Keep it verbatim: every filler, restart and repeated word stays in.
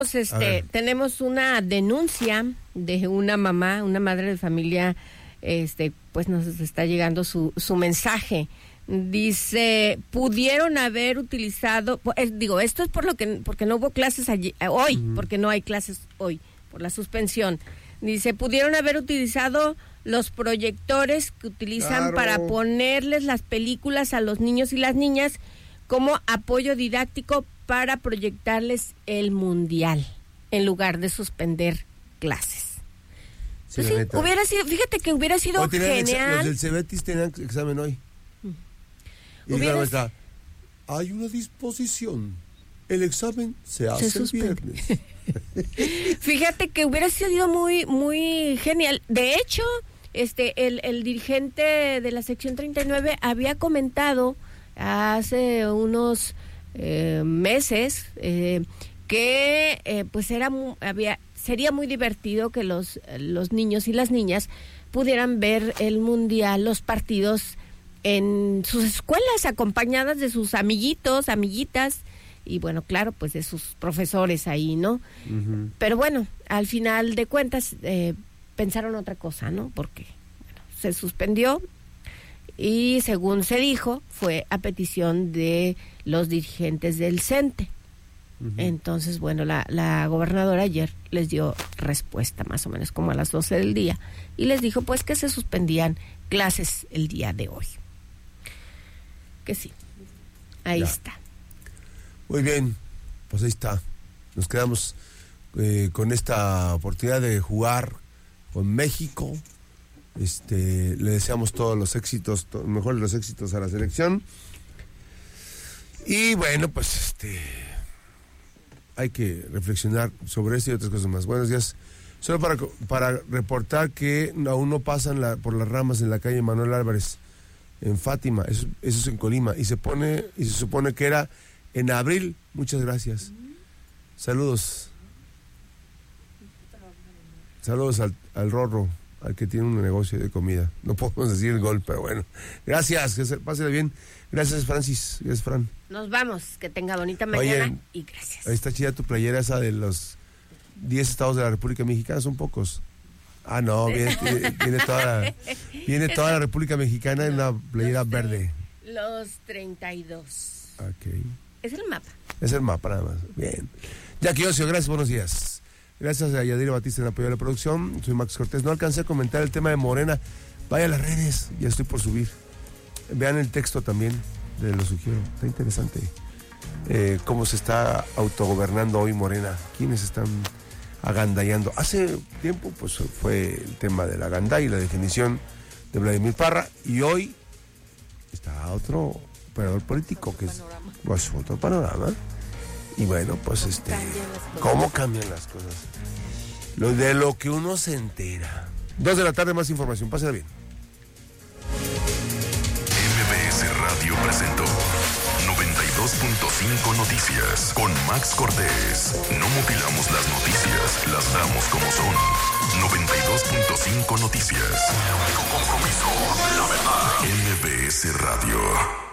Este, tenemos una denuncia de una mamá, una madre de familia, este, pues nos está llegando su, su mensaje. Dice, pudieron haber utilizado, eh, digo, esto es por lo que, porque no hubo clases allí, eh, hoy, uh-huh. porque no hay clases hoy, por la suspensión. Dice, pudieron haber utilizado los proyectores que utilizan claro. para ponerles las películas a los niños y las niñas como apoyo didáctico para proyectarles el mundial, en lugar de suspender clases. Sí, pues sí, hubiera sido, fíjate que hubiera sido genial. Exa- los del Cebetis tenían examen hoy. Y claro está, hay una disposición. El examen se hace se el viernes. Fíjate que hubiera sido muy, muy genial. De hecho, este, el, el dirigente de la sección treinta y nueve había comentado hace unos eh, meses eh, que eh, pues era había sería muy divertido que los los niños y las niñas pudieran ver el mundial, los partidos en sus escuelas, acompañadas de sus amiguitos, amiguitas, y bueno, claro, pues de sus profesores ahí, ¿no? Uh-huh. Pero bueno, al final de cuentas eh, pensaron otra cosa, ¿no? Porque bueno, se suspendió y según se dijo, fue a petición de los dirigentes del CENTE. Uh-huh. Entonces, bueno, la, la gobernadora ayer les dio respuesta más o menos como a las doce del día y les dijo pues que se suspendían clases el día de hoy. Que sí, ahí ya. está. Muy bien, pues ahí está. Nos quedamos eh, con esta oportunidad de jugar con México. Este, le deseamos todos los éxitos, to, mejor los éxitos a la selección. Y bueno, pues este hay que reflexionar sobre esto y otras cosas más. Buenos días. Solo para, para reportar que aún no pasan la, por las ramas en la calle Manuel Álvarez, en Fátima, eso, eso es en Colima, y se pone, y se supone que era en abril. Muchas gracias. Saludos. Saludos al, al Rorro, al que tiene un negocio de comida. No podemos decir el gol, pero bueno. Gracias, que se pásele bien. Gracias, Francis. Gracias, Fran. Nos vamos, que tenga bonita mañana. Oye, y gracias. Ahí está chida tu playera esa de los diez estados de la República Mexicana, son pocos. Ah, no, viene, viene, toda la, viene toda la República Mexicana en una playera los verde. Los treinta y dos. Ok. Es el mapa. Es el mapa, nada más. Bien. Jackie Ocio, gracias, buenos días. Gracias a Yadira Batista en apoyo a la producción. Soy Max Cortés. No alcancé a comentar el tema de Morena. Vaya a las redes, ya estoy por subir. Vean el texto también, les lo sugiero. Está interesante eh, cómo se está autogobernando hoy Morena. ¿Quiénes están agandallando? Hace tiempo pues fue el tema de la agandalla y la definición de Vladimir Parra, y hoy está otro operador político que es pues, otro panorama. Y bueno, pues este cómo cambian las cosas, lo de lo que uno se entera. Dos de la tarde, más información, pásala bien. M B S Radio presentó noventa y dos punto cinco Noticias con Max Cortés. No mutilamos las noticias, las damos como son. noventa y dos punto cinco Noticias. El único compromiso, la verdad. M B S Radio.